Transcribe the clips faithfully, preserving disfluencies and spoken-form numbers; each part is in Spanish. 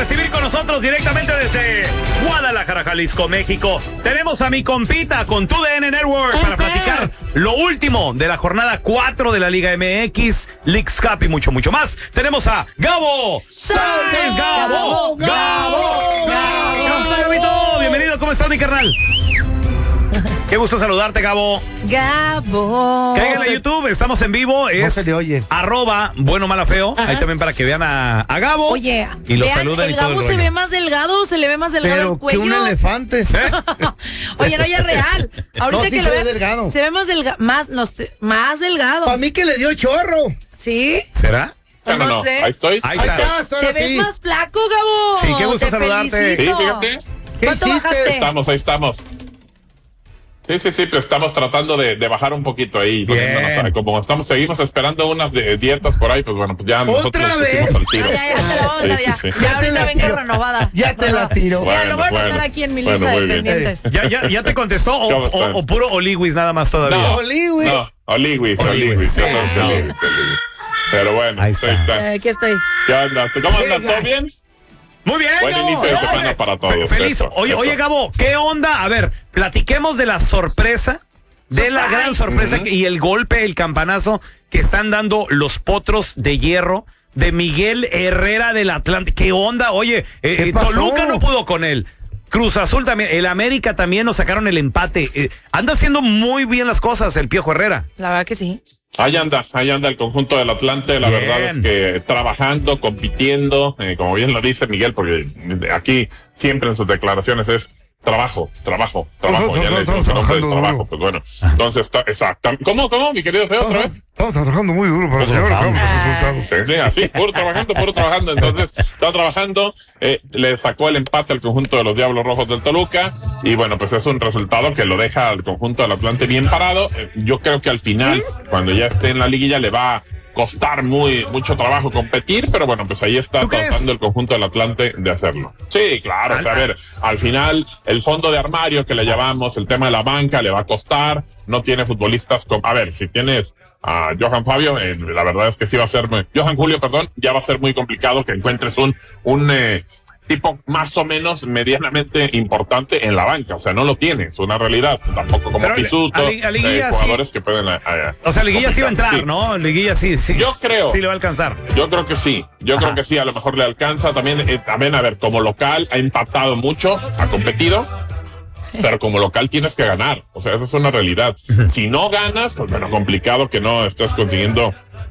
recibir con nosotros directamente desde Guadalajara, Jalisco, México. Tenemos a mi compita con tu D N Network para platicar lo último de la jornada cuatro de la Liga M X, Leagues Cup y mucho, mucho más. Tenemos a Gabo Sánchez. Gabo, Gabo, Gabo, Gabo, Gabo. Bienvenido, ¿cómo estás, mi carnal? Qué gusto saludarte, Gabo. Gabo. Cáiganle a YouTube, estamos en vivo. Es no se le oye. Arroba bueno, mala, feo. Ajá. Ahí también para que vean a, a Gabo. Oye, y lo vean, saluden el y todo Gabo el se rollo. ve más delgado, se le ve más delgado Pero el cuello. que un elefante. ¿Eh? Oye, no, ya es real. Ahorita No, sí que se lo ve vean, delgado. se ve más delgado, más, no, más delgado. Para mí que le dio chorro. ¿Sí? ¿Será? No, No, no, sé. ahí estoy. Ahí Ahí estás. estás, Te ahora ves sí. más flaco, Gabo. Sí, qué gusto Te saludarte. felicito. Sí, fíjate. ¿Qué ¿Cuánto hiciste? bajaste? Estamos, ahí estamos. Sí, sí, sí, pues estamos tratando de, de bajar un poquito ahí. Bien. poniéndonos, como estamos, seguimos esperando unas de, dietas por ahí, pues bueno, pues ya nosotros ¿Otra nos vez? pusimos al tiro. Ya, ya, ya, te la voy a mandar Sí, ya. sí, sí. Ya Ya te ahorita la vengo tiro. renovada. Ya te la tiro. Ya, lo voy a Bueno, anotar bueno. aquí en mi Bueno, lista muy de bien. pendientes. ¿Ya, ya, ya te contestó o, ¿Cómo o, están? o puro Oliwis nada más todavía? No, Oli, güey. no, Oliwis, Oliwis, Oliwis. sí. ya sabes que Oliwis, Oliwis. Pero bueno, Ahí ahí está. está. Eh, Aquí estoy. ¿Qué onda? ¿Cómo andas? ¿Todo bien? Muy bien, Buen Gabo. inicio de No, semana hombre. para todos. Fe- Feliz. Eso, oye, eso. oye, Gabo, ¿qué onda? A ver, platiquemos de la sorpresa, de la Surprise. gran sorpresa Ujú. que- y el golpe, el campanazo que están dando los Potros de Hierro de Miguel Herrera del Atlante. ¿Qué onda? Oye, eh, ¿Qué eh, pasó? Toluca no pudo con él. Cruz Azul también, el América también nos sacaron el empate. Eh, anda haciendo muy bien las cosas el Piojo Herrera. La verdad que sí. Ahí anda, ahí anda el conjunto del Atlante, la Bien. verdad es que trabajando, compitiendo, eh, como bien lo dice Miguel, porque aquí siempre en sus declaraciones es trabajo, trabajo, trabajo, Estamos- ya le decimos estamos el nombre del trabajando trabajo, duro. pues bueno, entonces está, exacto. ¿Cómo, cómo, mi querido Feo, otra vez? Estamos trabajando muy duro para llevar a cabo los Ah. resultados. Sí, sí, así, puro trabajando, puro trabajando. Entonces, está trabajando, eh, le sacó el empate al conjunto de los Diablos Rojos del Toluca. Y bueno, pues es un resultado que lo deja al conjunto del Atlante bien parado. Eh, yo creo que al final, cuando ya esté en la liguilla, le va a costar muy, mucho trabajo competir. Pero bueno, pues ahí está ¿Tú crees? tratando el conjunto del Atlante de hacerlo. Sí, claro. O sea, a ver, al final, el fondo de armario que le llamamos, el tema de la banca, le va a costar. No tiene futbolistas como, a ver, si tienes a Johan Fabio, eh, la verdad es que sí va a ser, muy- Johan Julio, perdón, ya va a ser muy complicado que encuentres un, un eh, tipo más o menos medianamente importante en la banca. O sea, no lo tienes, una realidad. Tampoco como Pero Pisuto, a Li- a Liguilla eh, jugadores sí. que pueden. eh, eh, O sea, Liguilla sí va a entrar, complicar. Sí. ¿no? Liguilla sí, sí. Yo creo. Sí le va a alcanzar. Yo creo que sí, yo Ajá. creo que sí, a lo mejor le alcanza. También, eh, también, a ver, como local ha empatado mucho, ha competido, pero como local tienes que ganar. O sea, esa es una realidad. Si no ganas, pues bueno, complicado que no estés consiguiendo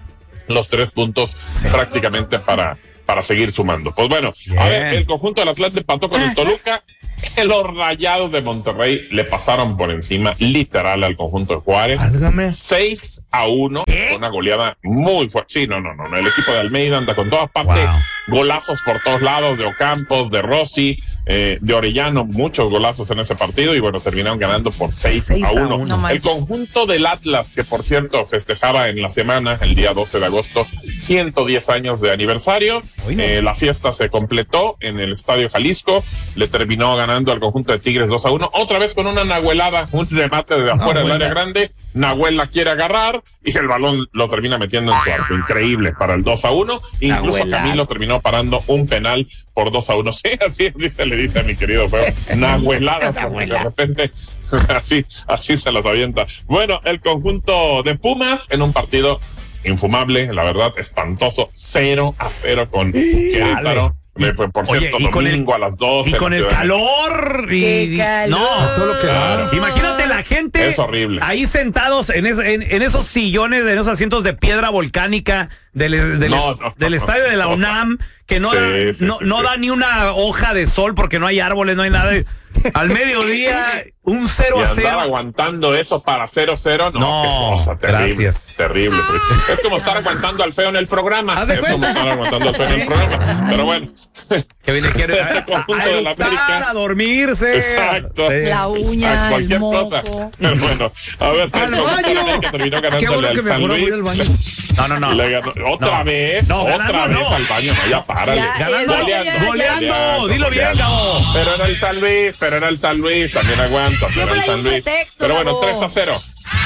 los tres puntos Sí. prácticamente para, para seguir sumando. Pues bueno, a Bien. ver, el conjunto del Atlante empató con el Toluca. Los Rayados de Monterrey le pasaron por encima literal al conjunto de Juárez. Válgame. seis a uno, ¿Qué? una goleada muy fuerte. Sí, no, no, no, no, el equipo de Almeida anda con todas partes, Wow. golazos por todos lados, de Ocampos, de Rossi, eh, de Orellano, muchos golazos en ese partido y bueno, terminaron ganando por seis Seis a a uno. uno. No El manches. conjunto del Atlas, que por cierto festejaba en la semana, el día doce de agosto, ciento diez años de aniversario. Uy, no. Eh, la fiesta se completó en el Estadio Jalisco, le terminó ganando al conjunto de Tigres dos a uno, otra vez con una nahuelada, un remate de afuera del Nahuela. área grande. Nahuel la quiere agarrar y el balón lo termina metiendo en su arco. Increíble para el dos a uno. Incluso Nahuela. Camilo terminó parando un penal por dos a uno. Sí, así, así se le dice a mi querido Feo. Nahueladas, porque de repente así, así se las avienta. Bueno, el conjunto de Pumas en un partido infumable, la verdad, espantoso, cero a cero con Querétaro. Y- Eh, pues, por oye, cierto, y con el- domingo a las dos. Y con el calor. Y, ¡Qué calor! No, todo lo que da. imagínate la gente Es horrible. ahí sentados en, es- en, en esos sillones, en esos asientos de piedra volcánica del, del, No, es- no, del no, estadio de la no. UNAM, que no, Sí, da, sí, no, sí, no sí. da ni una hoja de sol porque no hay árboles, no hay nada. Al mediodía, un cero Y a andar cero. aguantando eso para cero cero, no, No, qué cosa terrible. gracias. Terrible. Es como estar aguantando al feo en el programa. Haz de Es como cuenta. estar aguantando al feo en Sí. el programa. Pero bueno. Que viene quiere a, El conjunto a de la eructar, América. a dormirse. Exacto. Sí. La uña, Exacto, cualquier el moco. cosa. Pero bueno, a ver, ¡Al el conjunto de la baño! América terminó Qué ganándole bueno al que me San juró voy al Luis. baño. No, no, no. Le ganó- otra No. vez, No, otra ganando, vez no. al baño, no, ya párale. Ya, Ganando, eh, goleando, ya, ya, goleando, goleando, dilo bien, goleando. Gabo. Pero era el San Luis, pero era el San Luis, también aguanto, pero Siempre era el hay San un Luis. pretexto, Pero bueno, Gabo. tres a cero.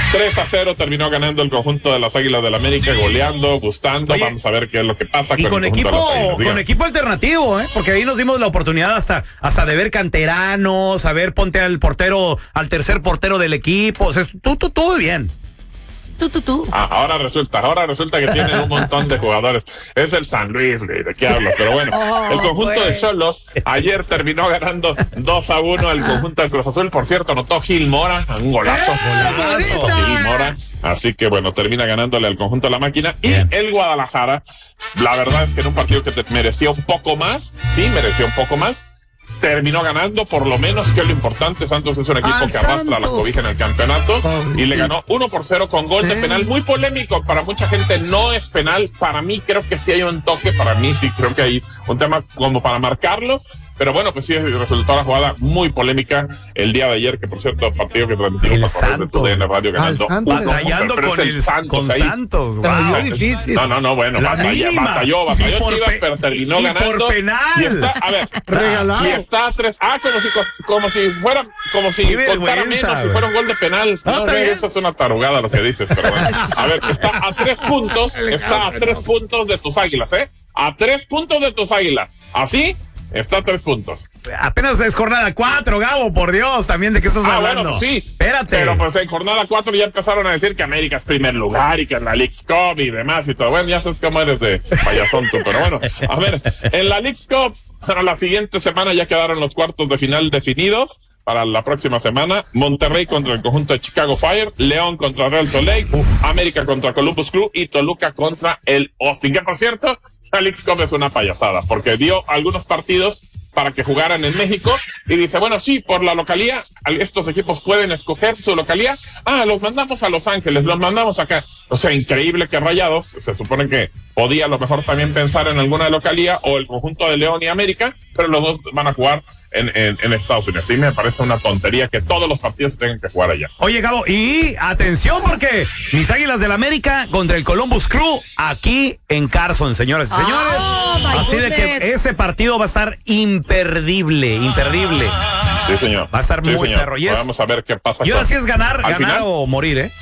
tres a cero terminó ganando el conjunto de las Águilas del América, goleando, gustando. Oye, vamos a ver qué es lo que pasa y con, con el equipo, conjunto de las Águilas. con Dígame. equipo alternativo, ¿eh? Porque ahí nos dimos la oportunidad hasta, hasta de ver canteranos, a ver, ponte al portero, al tercer portero del equipo. O sea, tú, tú, tú, bien. Tú, tú, tú. Ah, ahora resulta, ahora resulta que tienen un montón de jugadores. Es el San Luis, güey, ¿de qué hablas? Pero bueno, Oh, el conjunto güey. de Xolos ayer terminó ganando dos a uno el conjunto del Cruz Azul. Por cierto, anotó Gil Mora, un golazo. golazo. Gil Mora. Así que bueno, termina ganándole al conjunto de la máquina. Y Bien. el Guadalajara, la verdad es que en un partido que te merecía un poco más, sí, merecía un poco más. Terminó ganando, por lo menos, que es lo importante. Santos es un equipo ¡Ah, que arrastra la Santos! cobija en el campeonato Pobre y le sí. ganó uno por cero con gol de Eh. penal muy polémico. Para mucha gente no es penal. Para mí creo que sí hay un toque. Para mí sí creo que hay un tema como para marcarlo. Pero bueno, pues sí, resultó la jugada muy polémica el día de ayer, que por cierto, partido que transmitimos El a través de Santos. tu D N Radio ganando. Al Santos. uno, Batallando pero es con, el, Santos con ahí. Santos. Pero Wow. yo difícil. No, no, no, bueno, La batalla, mínima. batalló, Y batalló por Chivas, pe- pero terminó y por ganando. penal. Y está, a ver, Regalado. y está a tres, ah, como si, como si fuera, como si Qué contara vergüenza, menos, si güey. fuera un gol de penal. No, No, está güey, bien. eso es una tarugada lo que dices, pero bueno. A ver, está a tres puntos, está a tres puntos de tus Águilas, ¿eh? A tres puntos de tus Águilas. Así, está a tres puntos. Apenas es jornada cuatro, Gabo, por Dios, también de qué estás Ah, hablando. bueno, pues sí. Espérate. Pero pues en jornada cuatro ya empezaron a decir que América es primer lugar y que en la Leagues Cup y demás y todo. Bueno, ya sabes cómo eres de payasón tú, pero bueno. A ver, en la Leagues Cup, para la siguiente semana ya quedaron los cuartos de final definidos. Para la próxima semana, Monterrey contra el conjunto de Chicago Fire, León contra Real Salt Lake, América contra Columbus Crew y Toluca contra el Austin. Que por cierto, la Leagues Cup es una payasada, porque dio algunos partidos para que jugaran en México y dice, bueno, sí, por la localía, estos equipos pueden escoger su localía. Ah, los mandamos a Los Ángeles, los mandamos acá. O sea, increíble que Rayados, se supone que podía a lo mejor también pensar en alguna localía o el conjunto de León y América, pero los dos van a jugar en, en, en Estados Unidos. Sí, me parece una tontería que todos los partidos se tengan que jugar allá. Oye, Gabo, y atención porque mis Águilas del América contra el Columbus Crew aquí en Carson, señoras y señores. Oh, my Así de que goodness. ese partido va a estar imperdible, imperdible. Sí, señor. Va a estar Sí, muy señor. perro. Y es- Vamos a ver qué pasa. Y ahora con- sí es ganar, al ganar final. o morir, ¿eh?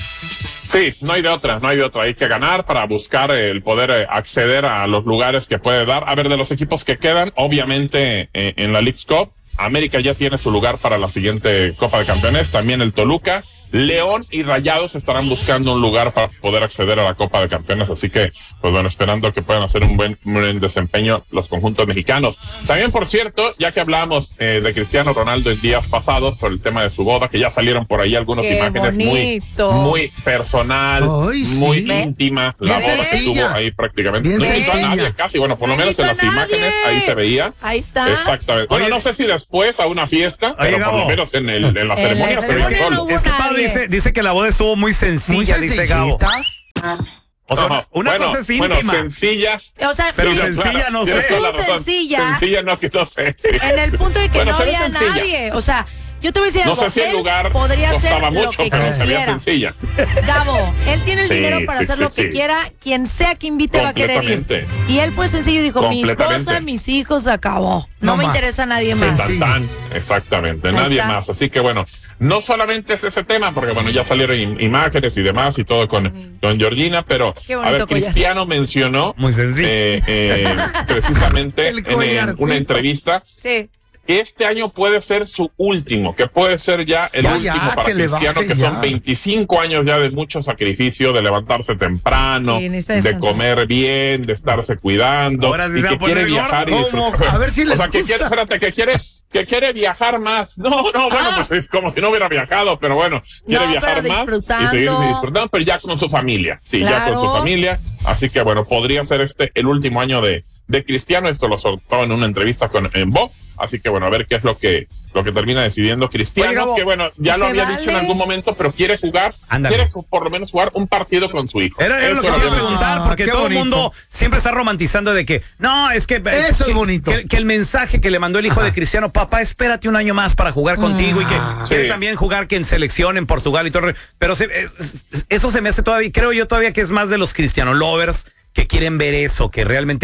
Sí, no hay de otra, no hay de otra. Hay que ganar para buscar el poder eh, acceder a los lugares que puede dar. A ver, de los equipos que quedan, obviamente eh, en la Leagues Cup, América ya tiene su lugar para la siguiente Copa de Campeones. También el Toluca, León y Rayados estarán buscando un lugar para poder acceder a la Copa de Campeones. Así que, pues bueno, esperando que puedan hacer un buen, un buen desempeño los conjuntos mexicanos. También, por cierto, ya que hablábamos eh, de Cristiano Ronaldo en días pasados sobre el tema de su boda, que ya salieron por ahí algunas Qué imágenes muy, bonito. muy personal, Ay, sí. muy ¿Ve? íntima. La Bien boda que sencilla. tuvo ahí prácticamente. Bien No invitó a sencilla. nadie casi, bueno, por lo No menos en las invitó a imágenes nadie. ahí se veía. Ahí está. Exactamente. Bueno, Oye, no sé si después a una fiesta, Oye, pero por Gabo. lo menos en, el, en la En ceremonia la se veían ceremonia no solos. hubo Es que Pau nadie. dice, dice que la boda estuvo muy sencilla, Muy dice Gabo. sencillita. O sea, Ajá. una Bueno, cosa es bueno, íntima. sencilla. O sea, Pero sí, sencilla no tienes sé. toda la Estuvo razón. sencilla. Sencilla no, que no sé. sí. en el punto de que Bueno, no se ve había sencilla. nadie. O sea, yo te voy a decir No algo. sé si el Él lugar podría costaba hacer lo mucho, que pero se veía quisiera. sencilla. Gabo, él tiene el Sí, dinero para sí, hacer sí, lo que sí. quiera. Quien sea que invite va a querer ir. Completamente. Y él pues sencillo dijo, mi Completamente. esposa, mis hijos, se acabó. No, No me más. interesa nadie más. Tan, tan, exactamente, Ahí nadie está. más. Así que bueno, no solamente es ese tema, porque bueno, ya salieron im- imágenes y demás y todo con, con Georgina, pero Qué a bonito ver, collar. Cristiano mencionó Muy sencillo. eh, eh, precisamente El en, en collarcito. una entrevista Sí. que este año puede ser su último, que puede ser ya el Ya, último ya, para que le Cristiano, baje que ya. son veinticinco años ya de mucho sacrificio, de levantarse temprano, Sí, necesita de descansar. comer bien, de estarse cuidando, Ahora sí y se va que a poner quiere gordo. viajar y ¿Cómo? disfrutar. A ver si les O sea, que gusta. quiere, espérate, que quiere, que quiere viajar más. No, no, bueno, Ah. pues es como si no hubiera viajado, pero bueno, quiere No, viajar pero más y disfrutando. seguir disfrutando, pero ya con su familia. Sí, ya con su Claro. familia. Así que bueno, podría ser este el último año de, de Cristiano. Esto lo soltó en una entrevista con en Vox. Así que bueno, a ver qué es lo que, lo que termina decidiendo Cristiano, Oye, Gabo, que bueno, ya se lo había vale. dicho en algún momento, pero quiere jugar, Ándale. quiere ju- por lo menos jugar un partido con su hijo. Era, era lo Eso que lo quería había preguntar, Ah, porque qué todo el bonito. mundo siempre está romantizando de que, no, es que... eh, Eso es que- bonito. Que, que el mensaje que le mandó el hijo de Cristiano, papá, espérate un año más para jugar contigo y que quiere Sí. también jugar que en selección en Portugal y todo. Pero se- es- es- eso se me hace todavía, creo yo todavía que es más de los Cristiano lovers que quieren ver eso, que realmente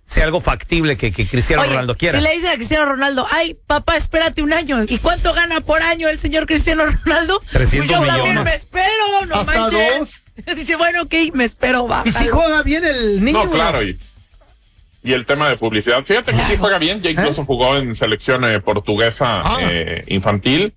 sea algo factible que, que Cristiano Oye, Ronaldo quiera. si le dicen a Cristiano Ronaldo, ay, papá, espérate un año. ¿Y cuánto gana por año el señor Cristiano Ronaldo? trescientos Pues yo también millones. me espero, no Hasta manches. Dice, bueno, ok, me espero, va. Y si juega bien el niño. No, claro, y, y el tema de publicidad. Fíjate que Claro. sí juega bien, ya incluso jugó en selección eh, portuguesa Ah. eh, infantil.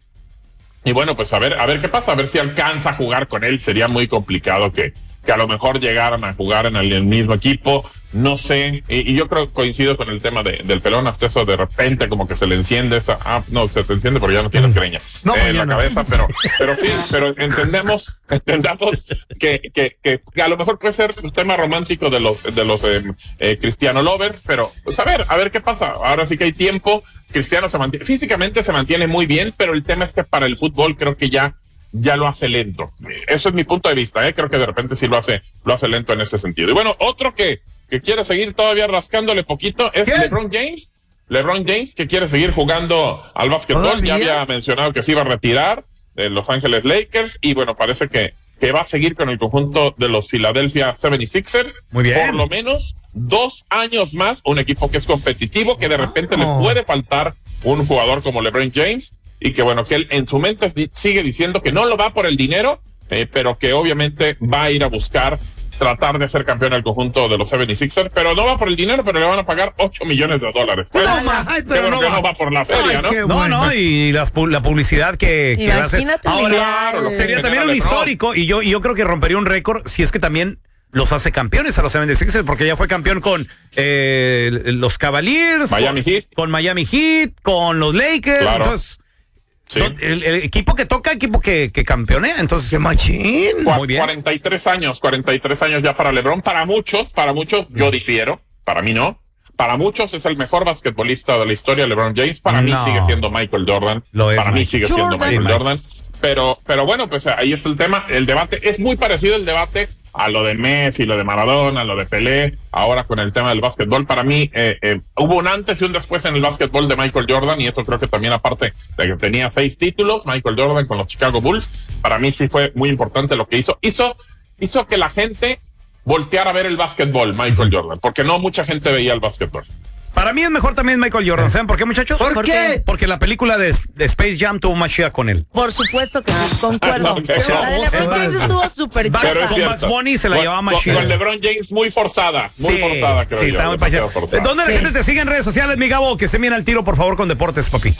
Y bueno, pues a ver, a ver qué pasa, a ver si alcanza a jugar con él. Sería muy complicado que, que a lo mejor llegaran a jugar en el, el mismo equipo. No sé, y, y yo creo coincido con el tema de, del pelón, hasta eso de repente como que se le enciende esa, ah, no, se te enciende pero ya no tienes greña No, eh, en la mañana. cabeza, pero, pero sí, pero entendemos, entendamos que, que, que, que a lo mejor puede ser el tema romántico de los, de los eh, eh, Cristiano lovers, pero pues a ver, a ver qué pasa. Ahora sí que hay tiempo. Cristiano se mantiene, físicamente se mantiene muy bien, pero el tema es que para el fútbol creo que ya ya lo hace lento. Eso es mi punto de vista, ¿eh? Creo que de repente sí lo hace, lo hace lento en ese sentido. Y bueno, otro que, que quiere seguir todavía rascándole poquito es ¿Quién? LeBron James. LeBron James, que quiere seguir jugando al básquetbol. ¿Todavía? Ya había mencionado que se iba a retirar de Los Ángeles Lakers y bueno, parece que, que va a seguir con el conjunto de los Philadelphia setenta y seis ers. Muy bien. Por lo menos dos años más, un equipo que es competitivo, que de repente le Oh. puede faltar un jugador como LeBron James. Y que bueno, que él en su mente di- sigue diciendo que no lo va por el dinero, eh, pero que obviamente va a ir a buscar tratar de ser campeón del conjunto de los setenta y seis ers, pero no va por el dinero, pero le van a pagar ocho millones de dólares. No, Bueno, ma- ay, qué pero bueno no que va. no va por la feria, Ay, ¿no? qué No, bueno. no, y las, pu- la publicidad que, que va a hacer. Imagínate, Ahora, claro, lo que sería genera también un LeBron. histórico, y yo, y yo creo que rompería un récord si es que también los hace campeones a los setenta y seis ers, porque ya fue campeón con eh, los Cavaliers, Miami con, Heat. con Miami Heat, con los Lakers. Claro. Entonces, Sí. no, el, el equipo que toca, equipo que, que campeonea. Entonces, ¡Qué machín! Cua- muy bien. cuarenta y tres años, cuarenta y tres años ya para LeBron. Para muchos, para muchos, yo difiero. Para mí no. Para muchos es el mejor basquetbolista de la historia, LeBron James. Para mí No. sigue siendo Michael Jordan. Lo es, para mí Mike. sigue siendo Jordan. Michael Sí, Mike. Jordan. Pero, pero bueno, pues ahí está el tema. El debate es muy parecido el debate a lo de Messi, lo de Maradona, lo de Pelé. Ahora con el tema del básquetbol, para mí eh, eh, hubo un antes y un después en el básquetbol de Michael Jordan, y eso creo que también, aparte de que tenía seis títulos, Michael Jordan con los Chicago Bulls, para mí sí fue muy importante lo que hizo. Hizo, hizo que la gente volteara a ver el básquetbol, Michael Jordan, porque no mucha gente veía el básquetbol. para mí es mejor también Michael Jordan. ¿Saben por qué, muchachos? ¿Por ¿Por qué? qué? Porque la película de, de Space Jam tuvo más chida con él. Por supuesto que sí, concuerdo. No, que La de no. LeBron James estuvo súper Bugs- Pero es chida. con cierto. Bugs Bunny se la Con- llevaba más con, chida. con LeBron James muy forzada, muy Sí, forzada, creo sí, yo. está muy demasiado pacheco. forzada. ¿Dónde la Sí. gente te sigue en redes sociales, mi Gabo? Que se viene al tiro, por favor, con deportes, papi.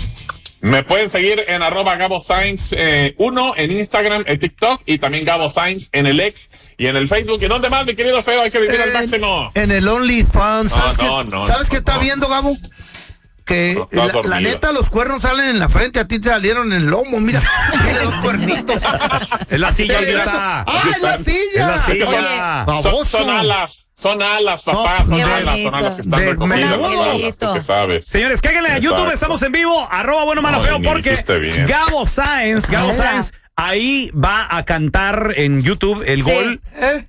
Me pueden seguir en arroba Gabo Sainz eh, uno en Instagram, en TikTok, y también Gabo Sainz en el X y en el Facebook. ¿Y dónde más, mi querido Feo? Hay que vivir al máximo. En el OnlyFans. ¿Sabes No, qué, no, no, ¿sabes no, qué está no. viendo, Gabo? Que No, estás la, la dormido. neta, los cuernos salen en la frente, a ti te salieron en el lomo, mira, tiene dos cuernitos. Es la silla, Sí, idiota. ¡Ah, es la silla! Es la silla. Es que son- Oye. Son, Baboso. son alas, son alas, papá, No, son qué alas, bonito. son alas que están De recogidas, las menudo. alas, ¿tú qué sabes? Señores, cáiganle a YouTube, Exacto. estamos en vivo, arroba bueno, malo, Ay, feo, ni porque dijiste bien. Gabo Sáenz, Gabo Hola. Sáenz, ahí va a cantar en YouTube el Sí. gol ¿Eh?